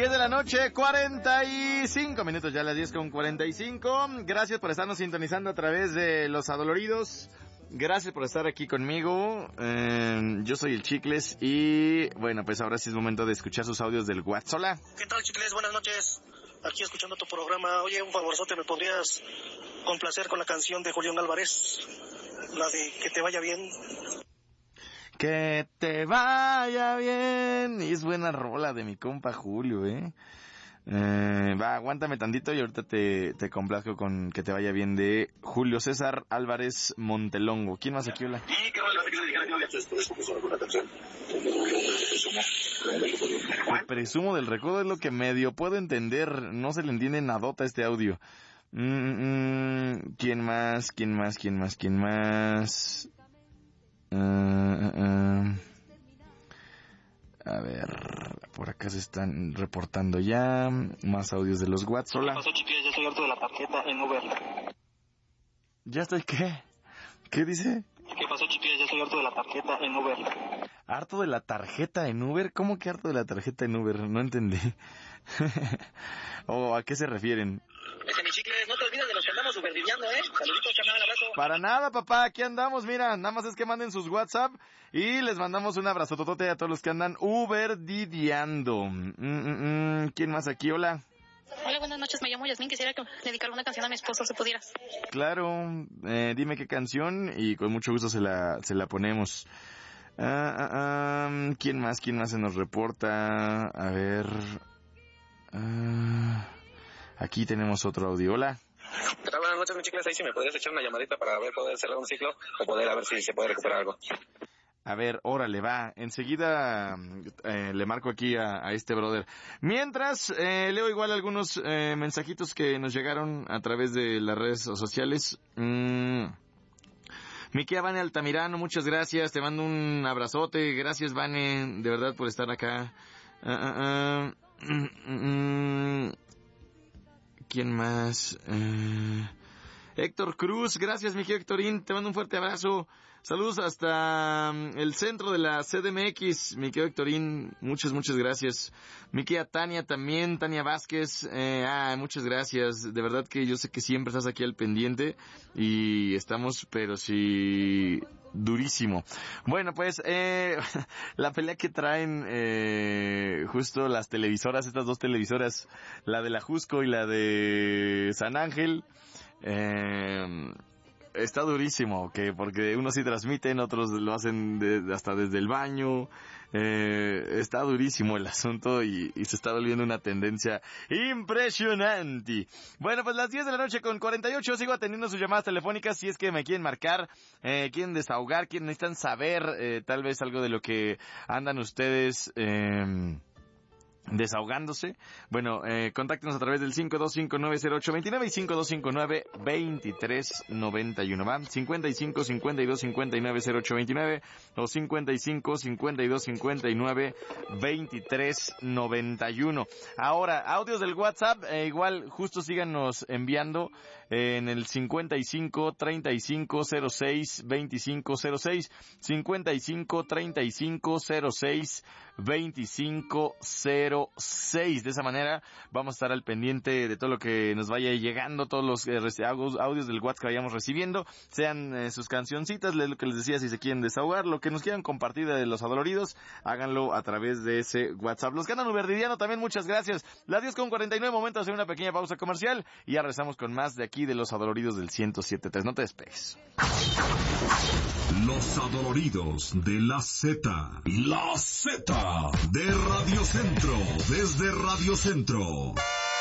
10 de la noche, 45 minutos, ya las 10:45. Gracias por estarnos sintonizando a través de Los Adoloridos. Gracias por estar aquí conmigo. Yo soy el Chicles y bueno, pues ahora sí es momento de escuchar sus audios del WhatsApp. Hola. ¿Qué tal, Chicles? Buenas noches. Aquí escuchando tu programa. Oye, un favorzote, ¿me podrías complacer con la canción de Julián Álvarez? La de Que te vaya bien. Que te vaya bien. Y es buena rola de mi compa Julio, Va, aguántame tantito y ahorita te complazco con Que te vaya bien de Julio César Álvarez Montelongo. ¿Quién más aquí, hola? Presumo del recodo, es lo que medio puedo entender. No se le entiende nadota este audio. ¿Quién más? A ver, por acá se están reportando ya más audios de los WhatsApp. Hola. ¿Qué pasó, Chicles? Ya estoy harto de la tarjeta en Uber. ¿Ya estoy qué? ¿Qué dice? ¿Qué pasó, Chicles? Ya estoy harto de la tarjeta en Uber. ¿Harto de la tarjeta en Uber? ¿Cómo que harto de la tarjeta en Uber? No entendí. ¿O a qué se refieren? Mi Chicles, no te olvides de los que andamos uberviviando, Saluditos, carnal, abrazo. Para nada, papá, aquí andamos, mira, nada más es que manden sus WhatsApp y les mandamos un abrazo totote a todos los que andan uberdidiando. ¿Quién más aquí? Hola. Hola, buenas noches, me llamo Yasmín, quisiera dedicarle una canción a mi esposo, si pudieras. Claro, dime qué canción y con mucho gusto se la ponemos. ¿Quién más se nos reporta? A ver... aquí tenemos otro audio. Hola. ¿Qué tal? Buenas noches, mi Chicles. Ahí si me podrías echar una llamadita para poder cerrar un ciclo o poder a ver si se puede recuperar algo. A ver, órale, va. Enseguida le marco aquí a este brother. Mientras, leo igual algunos mensajitos que nos llegaron a través de las redes sociales. Miquea Vane Altamirano, muchas gracias. Te mando un abrazote. Gracias, Vane, de verdad por estar acá. ¿Quién más? Héctor Cruz, gracias, mi querido Héctorín, te mando un fuerte abrazo. Saludos hasta el centro de la CDMX, mi querido Héctorín, muchas gracias. Mi querida Tania también, Tania Vázquez, muchas gracias. De verdad que yo sé que siempre estás aquí al pendiente y estamos, pero sí, durísimo. Bueno, pues, la pelea que traen, justo las televisoras, estas dos televisoras, la de la Jusco y la de San Ángel, está durísimo, porque unos sí transmiten, otros lo hacen hasta desde el baño. Está durísimo el asunto y se está volviendo una tendencia impresionante. Bueno, pues las 10 de la noche con 48, sigo atendiendo sus llamadas telefónicas si es que me quieren marcar, quieren desahogar, quieren necesitan saber tal vez algo de lo que andan ustedes desahogándose. Bueno, contáctenos a través del 52590829 y 5259-2391, ¿va? 5552590829 o 555259-2391. Ahora, audios del WhatsApp, igual, justo síganos enviando en el 5535062506, 5535062506. De esa manera vamos a estar al pendiente de todo lo que nos vaya llegando, todos los audios del WhatsApp que vayamos recibiendo, sean sus cancioncitas, lo que les decía, si se quieren desahogar, lo que nos quieran compartir de Los Adoloridos, háganlo a través de ese WhatsApp. Los que andan uberdidiano también, muchas gracias. Las 10:49, momento de hacer una pequeña pausa comercial y ya regresamos con más de aquí de Los Adoloridos del 107.3. No te despegues. Los Adoloridos de la Z. La Z de Radio Centro. Desde Radio Centro.